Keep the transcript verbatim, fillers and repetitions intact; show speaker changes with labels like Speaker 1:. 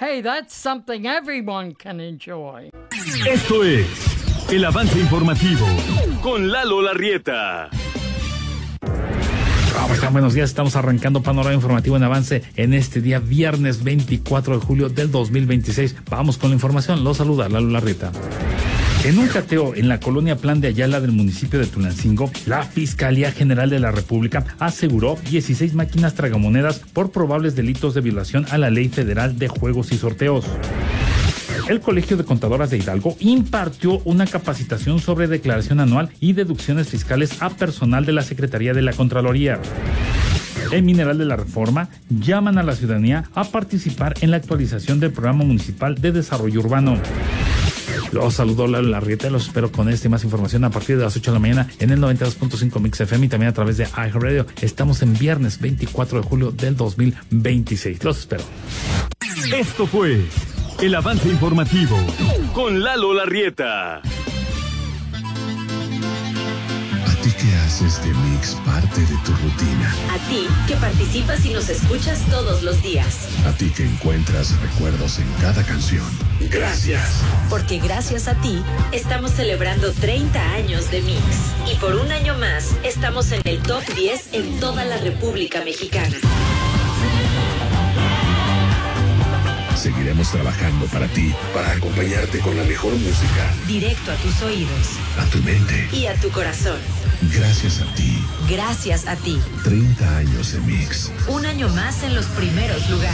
Speaker 1: Hey, that's something everyone can enjoy.
Speaker 2: Esto es el avance informativo con Lalo Larrieta.
Speaker 3: ¿Cómo están? Buenos días, estamos arrancando Panorama Informativo en Avance en este día viernes veinticuatro de julio del dos mil veintiséis. Vamos con la información, los saluda Lalo Larrieta. En un cateo en la colonia Plan de Ayala del municipio de Tulancingo, la Fiscalía General de la República aseguró dieciséis máquinas tragamonedas por probables delitos de violación a la Ley Federal de Juegos y Sorteos. El Colegio de Contadoras de Hidalgo impartió una capacitación sobre declaración anual y deducciones fiscales a personal de la Secretaría de la Contraloría. El Mineral de la Reforma llaman a la ciudadanía a participar en la actualización del Programa Municipal de Desarrollo Urbano. Los saludo Lalo Larrieta, los espero con esta y más información a partir de las ocho de la mañana en el noventa y dos punto cinco Mix F M y también a través de iHeartRadio. Estamos en viernes veinticuatro de julio del dos mil veintiséis. Los espero.
Speaker 2: Esto fue el avance informativo con Lalo Larrieta.
Speaker 4: ¿A ti que haces de Mix parte de tu rutina?
Speaker 5: A ti que participas y nos escuchas todos los días.
Speaker 4: A ti que encuentras recuerdos en cada canción. Gracias.
Speaker 5: Porque gracias a ti estamos celebrando treinta años de Mix. Y por un año más estamos en el top diez en toda la República Mexicana.
Speaker 4: Seguiremos trabajando para ti, para acompañarte con la mejor música.
Speaker 5: Directo a tus oídos.
Speaker 4: A tu mente.
Speaker 5: Y a tu corazón.
Speaker 4: Gracias a ti.
Speaker 5: Gracias a ti.
Speaker 4: treinta años de Mix.
Speaker 5: Un año más en los primeros lugares.